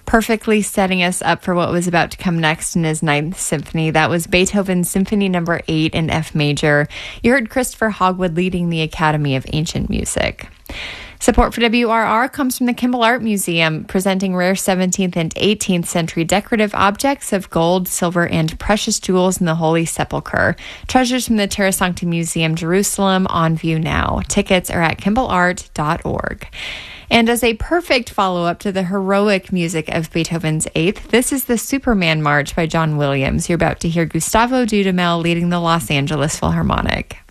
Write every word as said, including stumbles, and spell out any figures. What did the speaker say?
perfectly setting us up for what was about to come next in his Ninth Symphony. That was Beethoven's Symphony Number eight in F major. You heard Christopher Hogwood leading the Academy of Ancient Music. Support for W R R comes from the Kimball Art Museum, presenting rare seventeenth and eighteenth century decorative objects of gold, silver, and precious jewels in the Holy Sepulchre. Treasures from the Terra Sancta Museum, Jerusalem, on view now. Tickets are at kimball art dot org. And as a perfect follow-up to the heroic music of Beethoven's Eighth, this is the Superman March by John Williams. You're about to hear Gustavo Dudamel leading the Los Angeles Philharmonic.